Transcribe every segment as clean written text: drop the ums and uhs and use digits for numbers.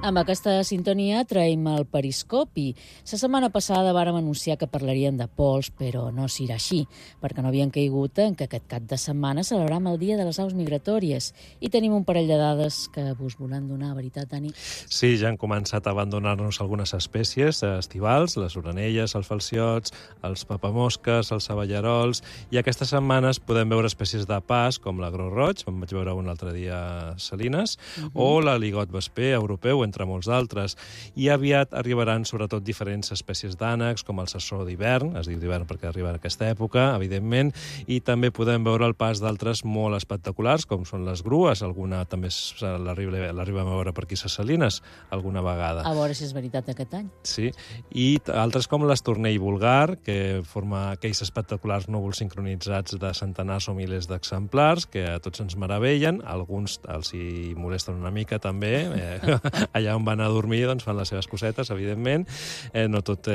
Amb aquesta sintonia traiem el periscopi. La setmana passada vàrem anunciar que parlaríem de pols, però no serà així, perquè no havien caigut en que aquest cap de setmana celebrem el Dia de les Aus Migratòries. I tenim un parell de dades que vos volen donar, veritat, Dani? Sí, ja han començat a abandonar-nos algunes espècies estivals, les orenelles, els falciots, els papamosques, els aballarols, i aquestes setmanes podem veure espècies de pas, com l'agró roig, en vaig veure un altre dia a Salines, o l'aligot vesper europeu, entre molts d'altres. I aviat arribaran sobretot diferents espècies d'ànecs, com el sassó d'hivern, es diu d'hivern perquè arriba en aquesta època, evidentment, i també podem veure el pas d'altres molt espectaculars, com són les grues, alguna també l'arribem a veure per aquí a Salines alguna vegada. A veure si és veritat aquest any. Sí, i altres com l'estornell vulgar, que forma aquells espectaculars núvols sincronitzats de centenars o milers d'exemplars, que a tots ens meravellen, alguns els hi molesten una mica també, allà on van a dormir doncs fan les seves cosetes, evidentment, no tot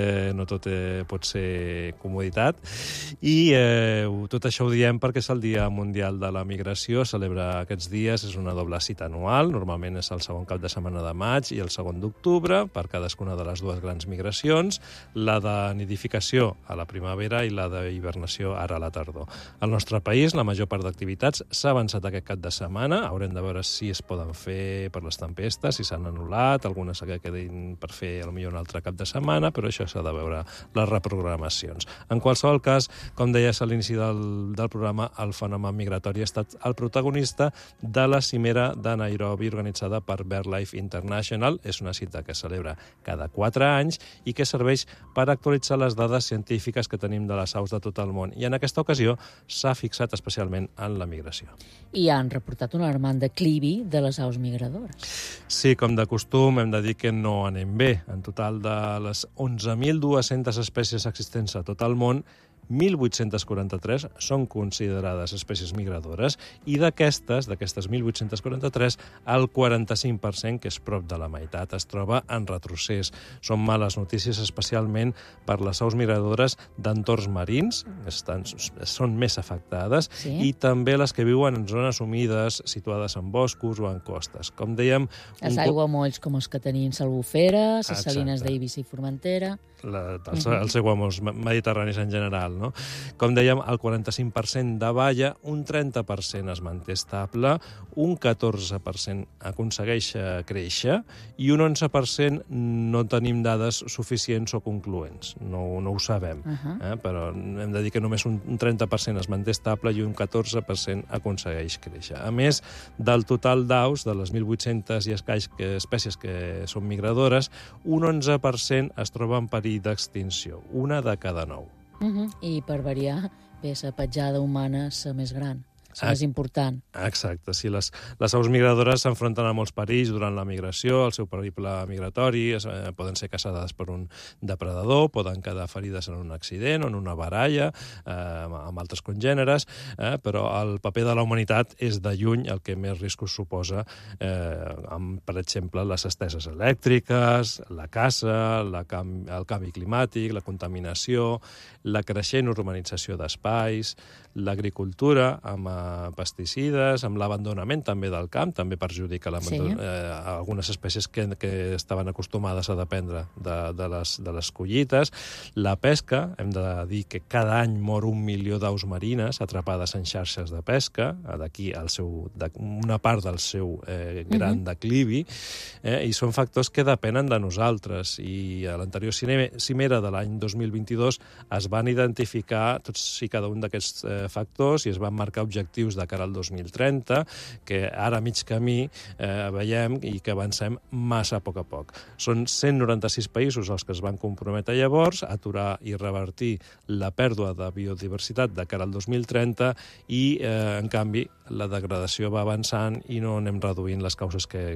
pot ser comoditat, i tot això ho diem perquè és el Dia Mundial de la Migració, celebra aquests dies, és una doble cita anual, normalment és el segon cap de setmana de maig i el segon d'octubre, per cadascuna de les dues grans migracions, la de nidificació a la primavera i la d'hibernació ara a la tardor. Al nostre país, la major part d'activitats s'ha avançat aquest cap de setmana, haurem de veure si es poden fer per les tempestes, si s'han anul·lat, algunes que quedin per fer potser un altre cap de setmana, però això s'ha de veure les reprogramacions. En qualsevol cas, com deies a l'inici del programa, el fenomen migratori ha estat el protagonista de la cimera de Nairobi organitzada per BirdLife International. És una cita que es celebra cada 4 anys i que serveix per actualitzar les dades científiques que tenim de les aus de tot el món. I en aquesta ocasió s'ha fixat especialment en la migració. I han reportat un alarmant declivi de les aus migradores. Sí, com de costum, hem de dir que no anem bé. En total de les 11.200 espècies existents a tot el món, 1.843 són considerades espècies migradores i d'aquestes 1.843, el 45%, que és prop de la meitat, es troba en retrocés. Són males notícies especialment per les aus migradores d'entorns marins, són més afectades, Sí? i també les que viuen en zones humides, situades en boscos o en costes. Com dèiem... Els aiguamolls com els que tenim l'Albufera, les Exacte. salines d'Eivissa i Formentera... Els aiguamolls mediterranis en general, no? Com dèiem, el 45% davalla, un 30% es manté estable, un 14% aconsegueix créixer i un 11% no tenim dades suficients o concloents. No ho sabem, però hem de dir que només un 30% es manté estable i un 14% aconsegueix créixer. A més, del total d'aus, de les 1.800 i escaig espècies que són migradores, un 11% es troba en perill d'extinció, una de cada 9. I per variar, bé, la petjada humana és la més gran, la més important. Exacte, sí. Les aus migradores s'enfronten a molts perills durant la migració, el seu periple migratori, poden ser caçades per un depredador, poden quedar ferides en un accident o en una baralla, amb altres congèneres, però el paper de la humanitat és de lluny el que més riscos suposa, amb, per exemple, les esteses elèctriques, la caça, el canvi climàtic, la contaminació, la creixent urbanització d'espais, l'agricultura amb pesticides, amb l'abandonament també del camp, també perjudica algunes espècies que estaven acostumades a dependre de les collites. La pesca, hem de dir que cada any mor 1 milió d'aus marines atrapades en xarxes de pesca, d'aquí una part del seu gran declivi, i són factors que depenen de nosaltres. I a l'anterior cimera de l'any 2022 es van identificar tots i cada un d'aquests factors i es van marcar objectius de cara al 2030, que ara a mig camí veiem i que avancem massa a poc a poc. Són 196 països els que es van comprometre llavors a aturar i revertir la pèrdua de biodiversitat de cara al 2030 i, en canvi, la degradació va avançant i no anem reduint les causes que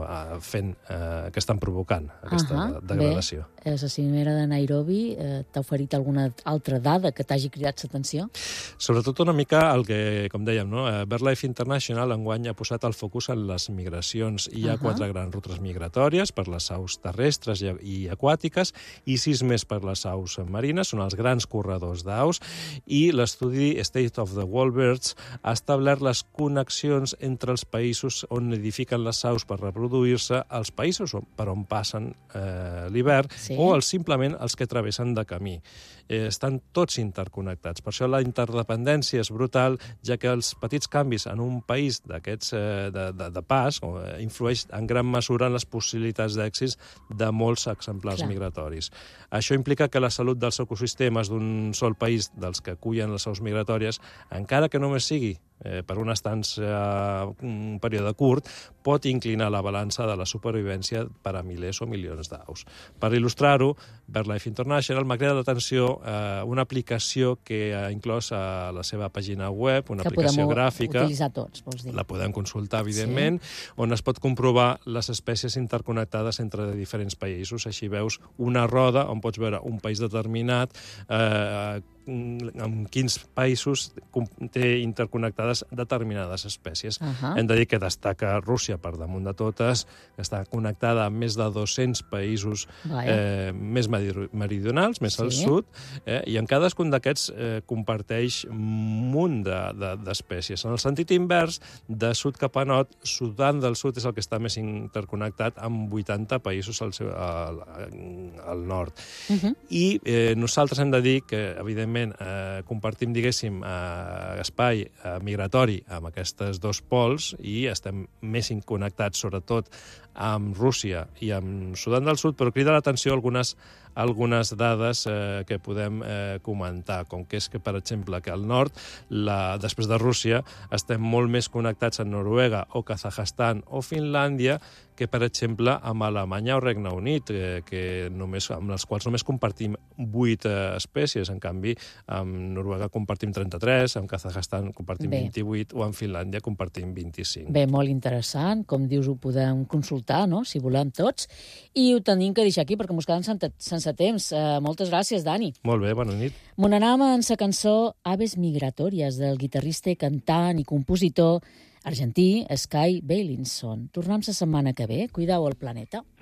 estan provocant aquesta degradació. Bé, la cimera de Nairobi t'ha oferit alguna altra dada que t'hagi cridat l'atenció? Sobretot una mica el que, com com dèiem, no? BirdLife International enguany ha posat el focus en les migracions. Hi ha 4 grans rutes migratòries per les aus terrestres i aquàtiques i 6 més per les aus marines. Són els grans corredors d'aus i l'estudi State of the World Birds ha establert les connexions entre els països on nidifiquen les aus per reproduir-se, els països per on passen l'hivern o simplement els que travessen de camí. Estan tots interconnectats. Per això la interdependència és brutal, ja que els petits canvis en un país d'aquests de pas influeix en gran mesura en les possibilitats d'èxit de molts exemplars migratoris. Això implica que la salut dels ecosistemes d'un sol país, dels que acullen les aus migratòries, encara que només sigui per una estància, un període curt, pot inclinar la balança de la supervivència per a milers o milions d'aus. Per il·lustrar-ho, BirdLife International m'ha cridat l'atenció una aplicació que ha inclòs a la seva pàgina web, una aplicació gràfica. Que podem utilitzar tots, vols dir. La podem consultar, evidentment, on es pot comprovar les espècies interconnectades entre diferents països. Així veus una roda on pots veure un país determinat, en quins països té interconnectades determinades espècies. Hem de dir que destaca Rússia per damunt de totes, que està connectada amb més de 200 països més meridionals, més al sud, i en cadascun d'aquests comparteix un munt d'espècies. En el sentit invers, de sud cap a nord, Sudan del Sud és el que està més interconnectat amb 80 països al nord. I nosaltres hem de dir que, evidentment, compartim, diguéssim, espai migratori amb aquests dos pols i estem més connectats, sobretot, amb Rússia i amb Sudan del Sud, però crida l'atenció algunes dades que podem comentar, com que és que, per exemple, que al nord, després de Rússia, estem molt més connectats amb Noruega o Kazakhstan o Finlàndia que, per exemple, amb Alemanya o Regne Unit, amb els quals només compartim 8 espècies. En canvi, amb Noruega compartim 33, amb Kazakhstan compartim 28 o amb Finlàndia compartim 25. Bé, molt interessant. Com dius, ho podem consultar, no?, si volem tots. I ho tenim que deixar aquí, perquè mos quedem sense temps. Moltes gràcies, Dani. Molt bé, bona nit. Mon anam en la cançó Aves Migratòries, del guitarrista, cantant i compositor argentí Skye Beilinson. Tornem la setmana que ve. Cuidau el planeta.